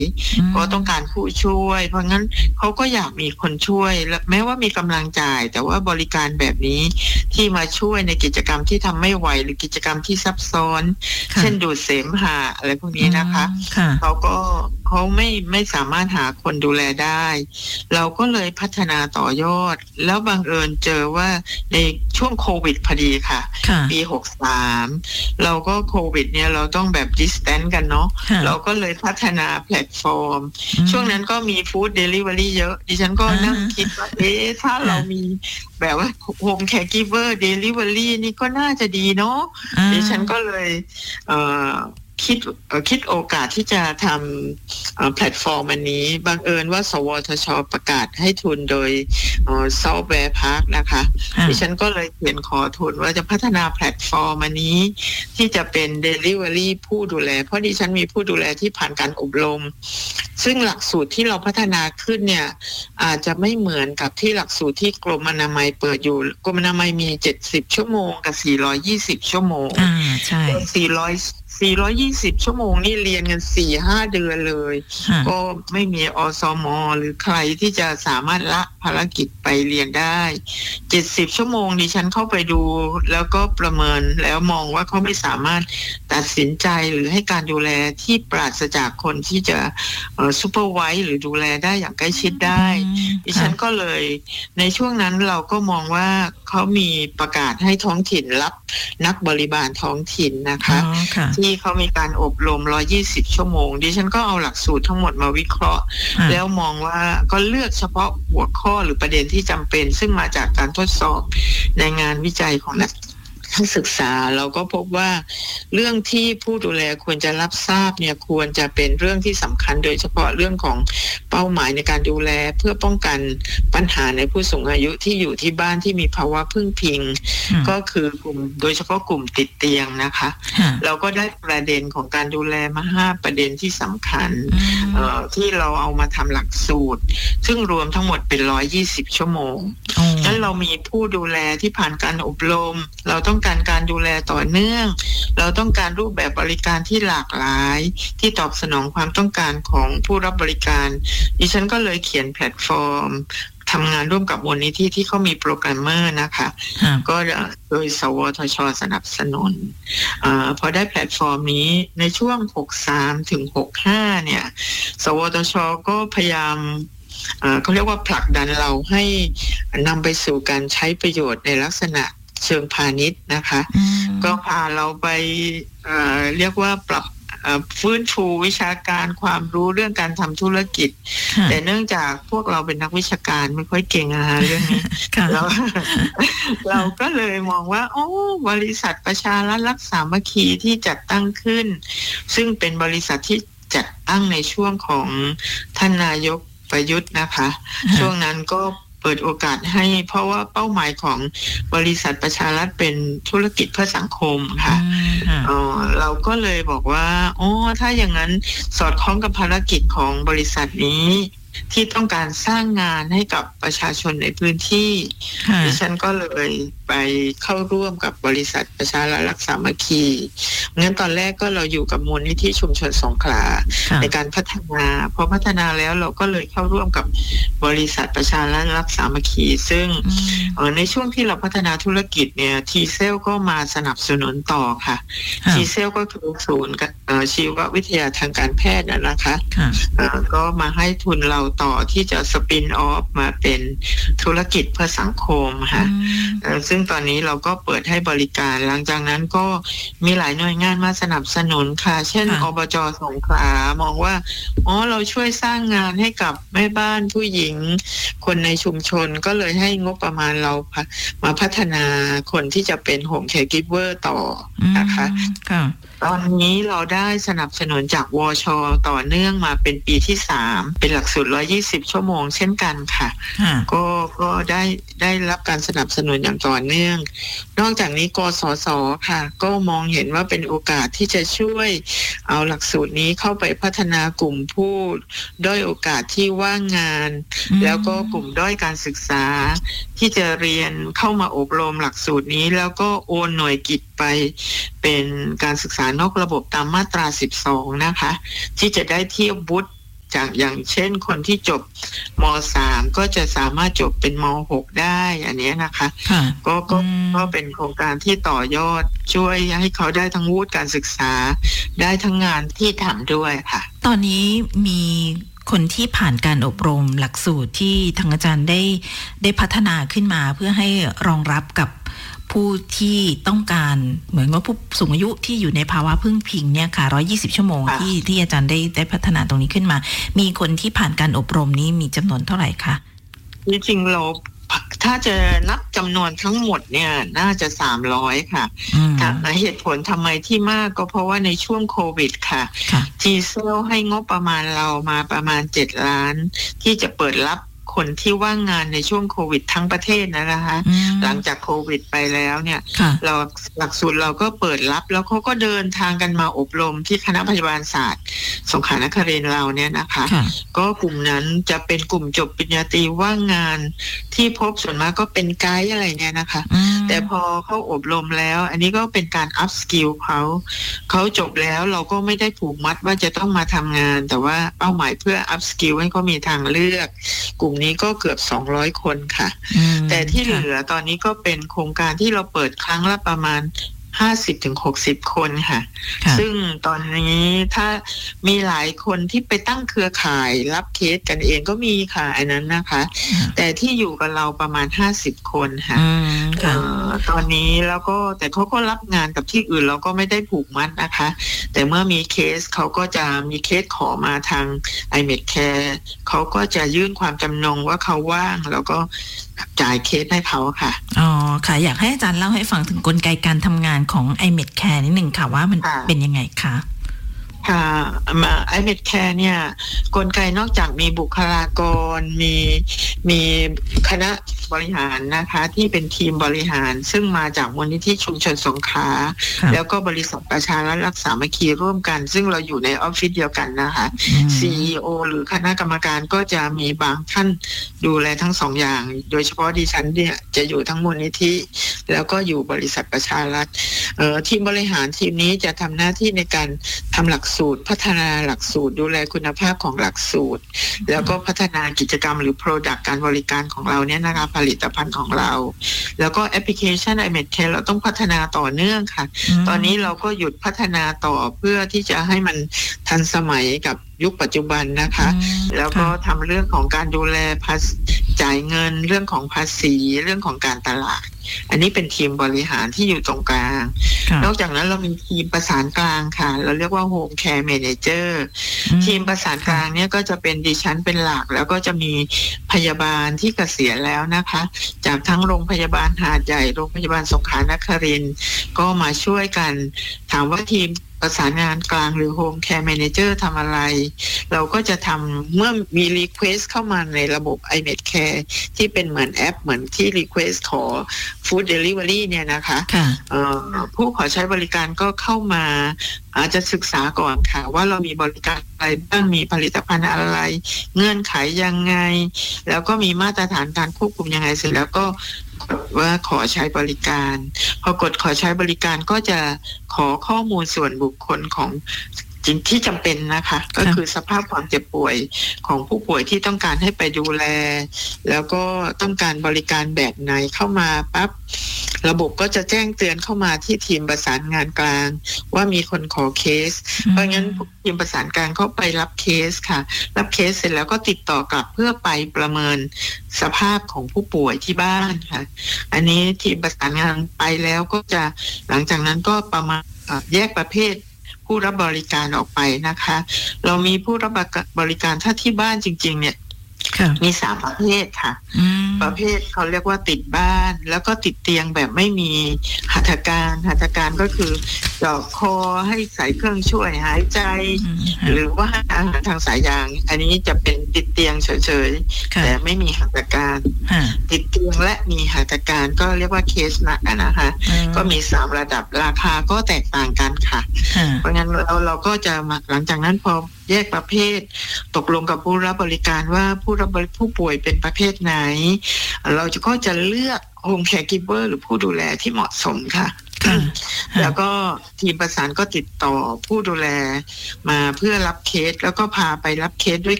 ก็ต้องการผู้ช่วยเพราะงั้นเขาก็อยากมีคนช่วยและแม้ว่ามีกำลังจ่ายแต่ว่าบริการแบบนี้ที่มาช่วยในกิจกรรมที่ทำไม่ไหวหรือกิจกรรมที่ซับซ้อนเช่นดูดเสมหะอะไรพวกนี้นะคะเขาไม่สามารถหาคนดูแลได้เราก็เลยพัฒนาต่อยอดแล้วบังเอิญเจอว่าในช่วงโควิดพอดีค่ะปี63เราก็โควิดเนี่ยเราต้องแบบดิสแทนซ์กันเนาะเราก็เลยพัฒนาแพลตฟอร์มช่วงนั้นก็มีฟู้ดเดลิเวอรี่เยอะดิฉันก็นั่งคิดว่าถ้าเรามีแบบว่าโฮมแคร์กิฟเวอร์เดลิเวอรี่นี่ก็น่าจะดีเนาะดิฉันก็เลยคิดโอกาสที่จะทำแพลตฟอร์มอันนี้บังเอิญว่าสวทช.ประกาศให้ทุนโดยซอฟต์แวร์พาร์คนะคะดิฉันก็เลยเขียนขอทุนว่าจะพัฒนาแพลตฟอร์มอันนี้ที่จะเป็น Delivery ผู้ดูแลเพราะดิฉันมีผู้ดูแลที่ผ่านการอบรมซึ่งหลักสูตรที่เราพัฒนาขึ้นเนี่ยอาจจะไม่เหมือนกับที่หลักสูตรที่กรมอนามัยเปิดอยู่กรมอนามัยมี70ชั่วโมงกับ420ชั่วโมงใช่ 420ชั่วโมงนี่เรียนกัน 4-5 เดือนเลยก็ไม่มีอสม.หรือใครที่จะสามารถละภารกิจไปเรียนได้70ชั่วโมงดิฉันเข้าไปดูแล้วก็ประเมินแล้วมองว่าเขาไม่สามารถตัดสินใจหรือให้การดูแลที่ปราศจากคนที่จะซูเปอร์ไวส์หรือดูแลได้อย่างใกล้ชิดได้ดิฉันก็เลยในช่วงนั้นเราก็มองว่าเขามีประกาศให้ท้องถิ่นรับนักบริบาลท้องถิ่นนะคะที่เขามีการอบรม120ชั่วโมงดิฉันก็เอาหลักสูตรทั้งหมดมาวิเคราะห์แล้วมองว่าก็เลือกเฉพาะหัวข้อหรือประเด็นที่จำเป็นซึ่งมาจากการทดสอบในงานวิจัยของนักศึกษาเราก็พบว่าเรื่องที่ผู้ดูแลควรจะรับทราบเนี่ยควรจะเป็นเรื่องที่สำคัญโดยเฉพาะเรื่องของเป้าหมายในการดูแลเพื่อป้องกันปัญหาในผู้สูงอายุที่อยู่ที่บ้านที่มีภาวะพึ่งพิงก็คือกลุ่มโดยเฉพาะกลุ่มติดเตียงนะคะเราก็ได้ประเด็นของการดูแลมา5ประเด็นที่สำคัญที่เราเอามาทำหลักสูตรซึ่งรวมทั้งหมดเป็น120ชั่วโมงงั้นเรามีผู้ดูแลที่ผ่านการอบรมเราต้องการดูแลต่อเนื่องเราต้องการรูปแบบบริการที่หลากหลายที่ตอบสนองความต้องการของผู้รับบริการดิฉันก็เลยเขียนแพลตฟอร์มทำงานร่วมกับมูลนิธิที่เขามีโปรแกรมเมอร์นะคะก็โดยสวทช.สนับสนุนพอได้แพลตฟอร์มนี้ในช่วง63ถึง65เนี่ยสวทช.ก็พยายามเขาเรียกว่าผลักดันเราให้นำไปสู่การใช้ประโยชน์ในลักษณะเชิงพาณิชย์นะคะก็พาเราไปเรียกว่าปรับฟื้นฟูวิชาการความรู้เรื่องการทำธุรกิจแต่เนื่องจากพวกเราเป็นนักวิชาการไม่ค่อยเก่งเรื่องนี้ เราก็เลยมองว่าบริษัทประชารัฐรักสามัคคีที่จัดตั้งขึ้นซึ่งเป็นบริษัทที่จัดตั้งในช่วงของท่านนายกประยุทธ์นะคะช่วงนั้นก็เปิดโอกาสให้เพราะว่าเป้าหมายของบริษัทประชารัฐเป็นธุรกิจเพื่อสังคมค่ะเราก็เลยบอกว่าถ้าอย่างนั้นสอดคล้องกับภารกิจของบริษัทนี้ที่ต้องการสร้างงานให้กับประชาชนในพื้นที่ดิฉันก็เลยไปเข้าร่วมกับบริษัทประชารัฐรักสามัคคีงั้นตอนแรกก็เราอยู่กับมูลนิธิชุมชนสงขลาในการพัฒนาพอพัฒนาแล้วเราก็เลยเข้าร่วมกับบริษัทประชารัฐรักสามัคคีซึ่งในช่วงที่เราพัฒนาธุรกิจเนี่ยทีเซลก็มาสนับสนุนต่อค่ะทีเซลก็คือศูนย์ชีววิทยาทางการแพทย์นะคะก็มาให้ทุนเราต่อที่จะสปินออฟมาเป็นธุรกิจเพื่อสังคมค่ะซึ่งตอนนี้เราก็เปิดให้บริการหลังจากนั้นก็มีหลายหน่วยงานมาสนับสนุนค่ะเช่นอบจ.สงขลามองว่าเราช่วยสร้างงานให้กับแม่บ้านผู้หญิงคนในชุมชนก็เลยให้งบประมาณเรามาพัฒนาคนที่จะเป็นโฮมแคร์กิฟเวอร์ต่อนะคะตอนนี้เราได้สนับสนุนจากวช.ต่อเนื่องมาเป็นปีที่3เป็นหลักสูตร120ชั่วโมงเช่นกันค่ะก็ได้รับการสนับสนุนอย่างต่อเนื่องนอกจากนี้กสศ.ค่ะก็มองเห็นว่าเป็นโอกาสที่จะช่วยเอาหลักสูตรนี้เข้าไปพัฒนากลุ่มผู้ด้อยโอกาสที่ว่างงานแล้วก็กลุ่มด้อยการศึกษาที่จะเรียนเข้ามาอบรมหลักสูตรนี้แล้วก็โอนหน่วยกิจไปเป็นการศึกษานอกระบบตามมาตรา12นะคะที่จะได้เทียบวุฒิจากอย่างเช่นคนที่จบม.3 ก็จะสามารถจบเป็นม.6 ได้อันนี้นะคะก็เป็นโครงการที่ต่อยอดช่วยให้เขาได้ทั้งวุฒิการศึกษาได้ทั้งงานที่ทำด้วยค่ะตอนนี้มีคนที่ผ่านการอบรมหลักสูตรที่ทางอาจารย์ได้พัฒนาขึ้นมาเพื่อให้รองรับกับผู้ที่ต้องการเหมือนว่าผู้สูงอายุที่อยู่ในภาวะพึ่งพิงเนี่ยค่ะ120ชั่วโมงที่อาจารย์ได้พัฒนาตรงนี้ขึ้นมามีคนที่ผ่านการอบรมนี้มีจำนวนเท่าไหร่คะจริงๆเราถ้าจะนับจำนวนทั้งหมดเนี่ยน่าจะ300ค่ะเหตุผลทำไมที่มากก็เพราะว่าในช่วงโควิดค่ะจีเซลให้งบประมาณเรามาประมาณ7 ล้านที่จะเปิดรับคนที่ว่างงานในช่วงโควิดทั้งประเทศนะคะหลังจากโควิดไปแล้วเนี่ยเราหลักสูตรเราก็เปิดรับแล้วเขาก็เดินทางกันมาอบรมที่คณะพยาบาลศาสตร์สงขลานครินทร์เราเนี่ยนะคะก็กลุ่มนั้นจะเป็นกลุ่มจบปริญญาตรีว่างงานที่พบส่วนมากก็เป็นไกด์อะไรเนี่ยนะคะแต่พอเขาอบรมแล้วอันนี้ก็เป็นการอัพสกิลเขาจบแล้วเราก็ไม่ได้ผูกมัดว่าจะต้องมาทำงานแต่ว่าเป้าหมายเพื่ออัพสกิลให้เขามีทางเลือกกลุ่มนี้ก็เกือบ200 คนค่ะแต่ที่เหลือตอนนี้ก็เป็นโครงการที่เราเปิดครั้งละประมาณ50-60 คนค่ะซึ่งตอนนี้ถ้ามีหลายคนที่ไปตั้งเครือข่ายรับเคสกันเองก็มีค่ะอันนั้นนะคะแต่ที่อยู่กับเราประมาณ50 คนค่ะตอนนี้แล้วก็แต่เขาก็รับงานกับที่อื่นเราก็ไม่ได้ผูกมัดนะคะแต่เมื่อมีเคสเขาก็จะมีเคสขอมาทาง iMedCare เขาก็จะยื่นความจำนงว่าเขาว่างแล้วก็จ่ายเคสให้เขาค่ะอ๋อค่ะอยากให้อาจารย์เล่าให้ฟังถึงกลไกการทำงานของ iMedCare นิดนึงค่ะว่ามันเป็นยังไงคะค่ะiMedCare เนี่ยกลไกนอกจากมีบุคลากรมีคณะบริหารนะคะที่เป็นทีมบริหารซึ่งมาจากมูลนิธิชุมชนสงขลาแล้วก็บริษัทประชารัฐรักษามัคคีร่วมกันซึ่งเราอยู่ในออฟฟิศเดียวกันนะคะ CEO หรือคณะกรรมการก็จะมีบางท่านดูแลทั้ง2 อย่างโดยเฉพาะดิฉันเนี่ยจะอยู่ทั้งมูลนิธิแล้วก็อยู่บริษัทประชารัฐทีมบริหารทีมนี้จะทำหน้าที่ในการทำหลักสูตรพัฒนาหลักสูตรดูแลคุณภาพของหลักสูตรแล้วก็พัฒนากิจกรรมหรือ Product การบริการของเราเนี่ยนะคะผลิตภัณฑ์ของเราแล้วก็แอปพลิเคชัน iMedCare เราต้องพัฒนาต่อเนื่องค่ะตอนนี้เราก็หยุดพัฒนาต่อเพื่อที่จะให้มันทันสมัยกับยุคปัจจุบันนะคะแล้วก็ทำเรื่องของการดูแลจ่ายเงินเรื่องของภาษีเรื่องของการตลาดอันนี้เป็นทีมบริหารที่อยู่ตรงกลางนอกจากนั้นเรามีทีมประสานกลางค่ะเราเรียกว่า Home Care Manager ทีมประสานกลางเนี่ยก็จะเป็นดิฉันเป็นหลักแล้วก็จะมีพยาบาลที่เกษียณแล้วนะคะจากทั้งโรงพยาบาลหาดใหญ่โรงพยาบาลสงขลานครินทร์ก็มาช่วยกันถามว่าทีมประสานงานกลางหรือ Home Care Manager ทำอะไรเราก็จะทำเมื่อมี Request เข้ามาในระบบ iMedCare ที่เป็นเหมือนแอปเหมือนที่ Request ขอ Food Delivery เนี่ยนะคะผู้ขอใช้บริการก็เข้ามาอาจจะศึกษาก่อนค่ะว่าเรามีบริการอะไรบ้างมีผลิตภัณฑ์อะไรเงื่อนไขยังไงแล้วก็มีมาตรฐานการควบคุมยังไงเสร็จแล้วก็ว่าขอใช้บริการพอกดขอใช้บริการก็จะขอข้อมูลส่วนบุคคลของจริงที่จำเป็นนะคะก็คือสภาพความเจ็บป่วยของผู้ป่วยที่ต้องการให้ไปดูแลแล้วก็ต้องการบริการแบบไหนเข้ามาปั๊บระบบก็จะแจ้งเตือนเข้ามาที่ทีมประสานงานกลางว่ามีคนขอเคสเพราะงั้นทีมประสานกลางเขาไปรับเคสค่ะรับเคสเสร็จแล้วก็ติดต่อกลับเพื่อไปประเมินสภาพของผู้ป่วยที่บ้านค่ะอันนี้ทีมประสานงานไปแล้วก็จะหลังจากนั้นก็ประมาณแยกประเภทผู้รับบริการออกไปนะคะเรามีผู้รับบริการถ้าที่บ้านจริงๆเนี่ยมี3 ประเภทค่ะประเภทเขาเรียกว่าติดบ้านแล้วก็ติดเตียงแบบไม่มีหัตถการก็คือเจาะคอให้ใส่เครื่องช่วยหายใจหรือว่าอาหารทางสายยางอันนี้จะเป็นติดเตียงเฉยๆแต่ไม่มีหัตถการติดเตียงและมีหัตถการก็เรียกว่าเคสหนักนะคะก็มี3 ระดับราคาก็แตกต่างกันค่ะเพราะงั้นเราก็จะหลังจากนั้นพอแยกประเภทตกลงกับผู้รับบริการว่าผู้ป่วยเป็นประเภทไหนเราก็จะเลือก Home Caregiver หรือผู้ดูแลที่เหมาะสมค่ะแล้วก็ทีมประสานก็ติดต่อผู้ดูแลมาเพื่อรับเคสแล้วก็พาไปรับเคสด้วย